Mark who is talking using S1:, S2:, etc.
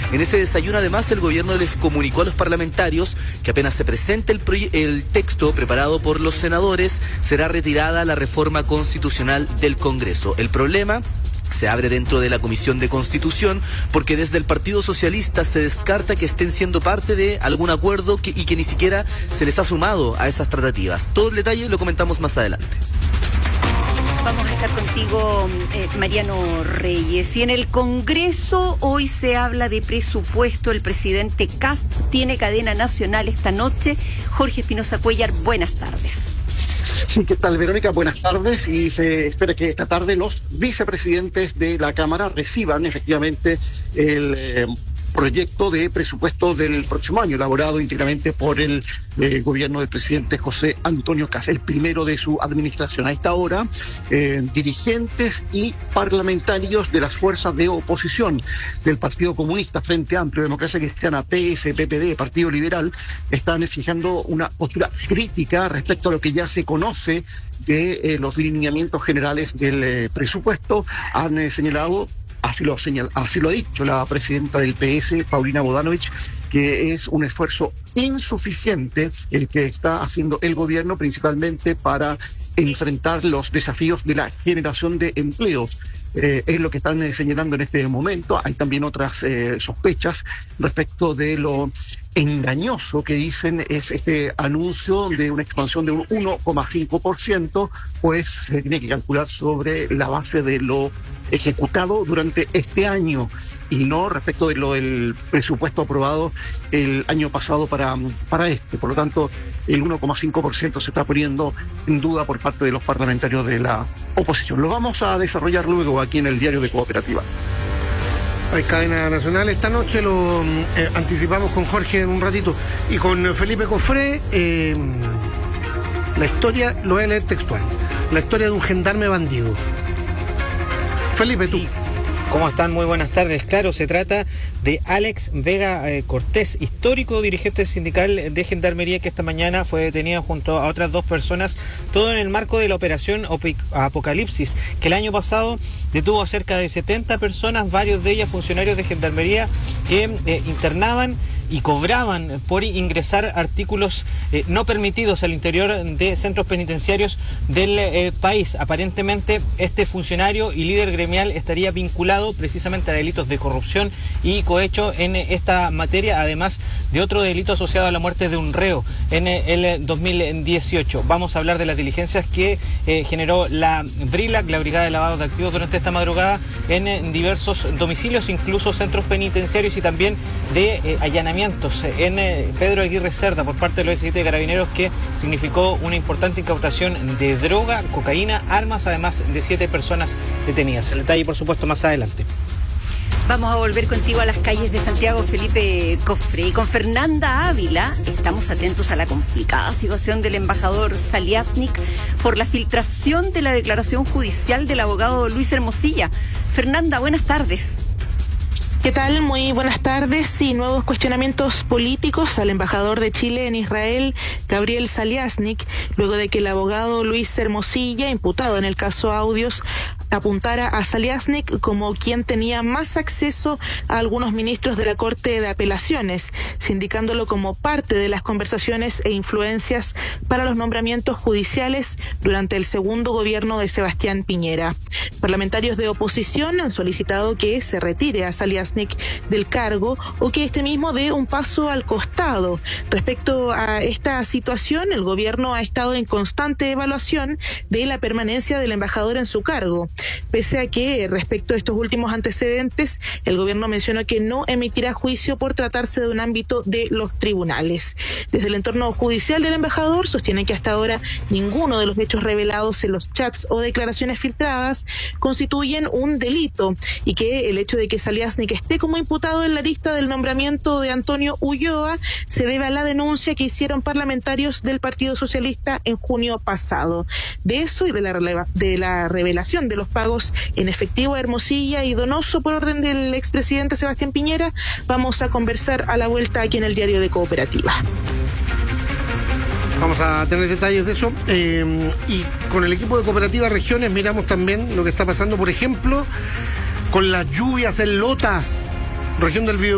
S1: En ese desayuno, además, el gobierno les comunicó a los parlamentarios que apenas se presente el texto preparado por los senadores, será retirada la reforma constitucional del Congreso. El problema se abre dentro de la Comisión de Constitución porque desde el Partido Socialista se descarta que estén siendo parte de algún acuerdo y que ni siquiera se les ha sumado a esas tratativas. Todo el detalle lo comentamos más adelante.
S2: Vamos a estar contigo, Mariano Reyes. Y en el Congreso hoy se habla de presupuesto. El presidente Kast tiene cadena nacional esta noche. Jorge Espinosa Cuéllar, buenas tardes.
S3: Sí, ¿qué tal, Verónica? Buenas tardes, y se espera que esta tarde los vicepresidentes de la Cámara reciban efectivamente el proyecto de presupuesto del próximo año, elaborado íntegramente por el gobierno del presidente José Antonio Kast, el primero de su administración. A esta hora, dirigentes y parlamentarios de las fuerzas de oposición del Partido Comunista, Frente Amplio, Democracia Cristiana, PS, PPD, Partido Liberal, están fijando una postura crítica respecto a lo que ya se conoce de los lineamientos generales del presupuesto. Han señalado, así lo ha dicho la presidenta del PS, Paulina Bodanovich, que es un esfuerzo insuficiente el que está haciendo el gobierno, principalmente para enfrentar los desafíos de la generación de empleos. Es lo que están señalando en este momento. Hay también otras sospechas respecto de lo engañoso que dicen es este anuncio de una expansión de un 1,5%, pues se tiene que calcular sobre la base de lo ejecutado durante este año y no respecto de lo del presupuesto aprobado el año pasado para este. Por lo tanto, el 1,5% se está poniendo en duda por parte de los parlamentarios de la oposición. Lo vamos a desarrollar luego aquí en el Diario de Cooperativa.
S4: Hay cadena nacional esta noche, lo anticipamos con Jorge en un ratito. Y con Felipe Cofré, la historia, lo voy a leer textual, la historia de un gendarme bandido. Felipe, tú.
S5: ¿Cómo están? Muy buenas tardes. Claro, se trata de Alex Vega Cortés, histórico dirigente sindical de Gendarmería, que esta mañana fue detenido junto a otras 2 personas, todo en el marco de la operación Apocalipsis, que el año pasado detuvo a cerca de 70 personas, varios de ellas funcionarios de Gendarmería, que internaban y cobraban por ingresar artículos no permitidos al interior de centros penitenciarios del país. Aparentemente, este funcionario y líder gremial estaría vinculado precisamente a delitos de corrupción y cohecho en esta materia, además de otro delito asociado a la muerte de un reo en el 2018. Vamos a hablar de las diligencias que generó la BRILAC, la Brigada de Lavado de Activos, durante esta madrugada en diversos domicilios, incluso centros penitenciarios, y también de allanamientos en Pedro Aguirre Cerda por parte de los 17 carabineros, que significó una importante incautación de droga, cocaína, armas, además de 7 personas detenidas. El detalle, por supuesto, más adelante.
S2: Vamos a volver contigo a las calles de Santiago, Felipe Cofré. Y con Fernanda Ávila estamos atentos a la complicada situación del embajador Zaliaznik por la filtración de la declaración judicial del abogado Luis Hermosilla. Fernanda, buenas tardes.
S6: ¿Qué tal? Muy buenas tardes. Sí, nuevos cuestionamientos políticos al embajador de Chile en Israel, Gabriel Zaliaznik, luego de que el abogado Luis Hermosilla, imputado en el caso Audios, apuntara a Zaliaznik como quien tenía más acceso a algunos ministros de la Corte de Apelaciones, sindicándolo como parte de las conversaciones e influencias para los nombramientos judiciales durante el segundo gobierno de Sebastián Piñera. Parlamentarios de oposición han solicitado que se retire a Zaliaznik del cargo o que este mismo dé un paso al costado. Respecto a esta situación, el gobierno ha estado en constante evaluación de la permanencia del embajador en su cargo. Pese a que, respecto a estos últimos antecedentes, el gobierno mencionó que no emitirá juicio por tratarse de un ámbito de los tribunales. Desde el entorno judicial del embajador sostienen que hasta ahora ninguno de los hechos revelados en los chats o declaraciones filtradas constituyen un delito, y que el hecho de que Zaliaznik esté como imputado en la lista del nombramiento de Antonio Ulloa se debe a la denuncia que hicieron parlamentarios del Partido Socialista en junio pasado. De eso y de la revelación de los pagos en efectivo a Hermosilla y Donoso por orden del expresidente Sebastián Piñera, vamos a conversar a la vuelta aquí en el Diario de Cooperativa.
S4: Vamos a tener detalles de eso. Y con el equipo de Cooperativa Regiones miramos también lo que está pasando, por ejemplo, con las lluvias en Lota, región del Biobío.